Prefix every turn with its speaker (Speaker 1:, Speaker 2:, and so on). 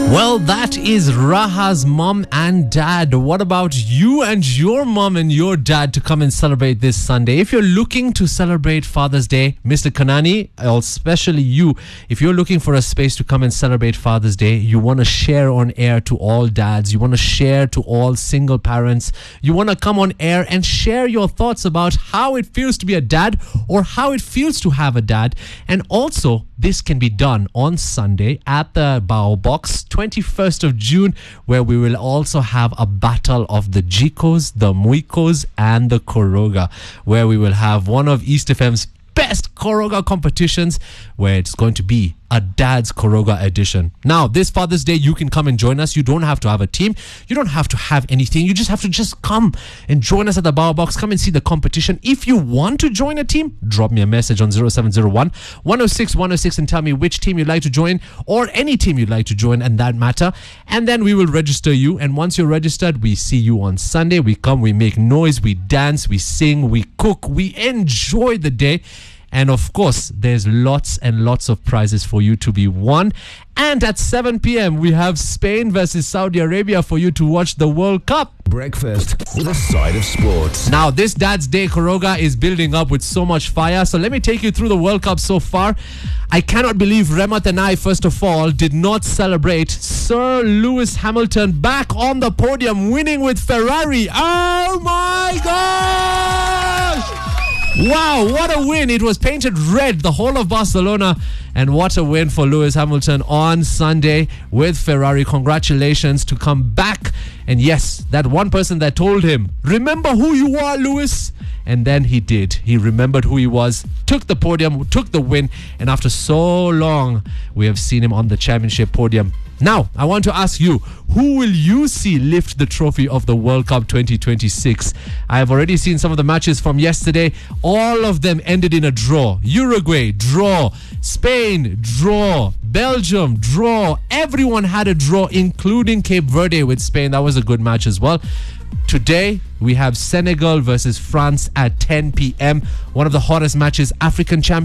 Speaker 1: Well, that is Raha's mom and dad. What about you and your mom and your dad to come and celebrate this Sunday? If you're looking to celebrate Father's Day, Mr. Kanani, especially you, if you're looking for a space to come and celebrate Father's Day, you want to share on air to all dads, you want to share to all single parents, you want to come on air and share your thoughts about how it feels to be a dad or how it feels to have a dad. And also, this can be done on Sunday at the Bao Box, 21st of June, where we will also have a battle of the Jikos, the Muikos, and the Koroga, where we will have one of East FM's best Koroga competitions, where it's going to be a Dad's Koroga edition. Now, this Father's Day, you can come and join us. You don't have to have a team. You don't have to have anything. You just have to come and join us at the Bao Box. Come and see the competition. If you want to join a team, drop me a message on 0701 106 106 and tell me which team you'd like to join or any team you'd like to join in that matter. And then we will register you. And once you're registered, we see you on Sunday. We come, we make noise, we dance, we sing, we cook, we enjoy the day. And of course, there's lots and lots of prizes for you to be won. And at 7 p.m, we have Spain versus Saudi Arabia for you to watch the World Cup.
Speaker 2: Breakfast with a side of sports.
Speaker 1: Now, this Dad's Day Koroga is building up with so much fire. So let me take you through the World Cup so far. I cannot believe Remat and I, first of all, did not celebrate Sir Lewis Hamilton back on the podium, winning with Ferrari. Oh my gosh! Wow, what a win. It was painted red, the whole of Barcelona. And what a win for Lewis Hamilton on Sunday with Ferrari. Congratulations to come back. And yes, that one person that told him, remember who you are, Lewis. And then he did. He remembered who he was, took the podium, took the win. And after so long, we have seen him on the championship podium. Now, I want to ask you, who will you see lift the trophy of the World Cup 2026? I have already seen some of the matches from yesterday. All of them ended in a draw. Uruguay, draw. Spain, draw. Belgium, draw. Everyone had a draw, including Cape Verde with Spain. That was a good match as well. Today, we have Senegal versus France at 10 p.m. One of the hottest matches, African champions.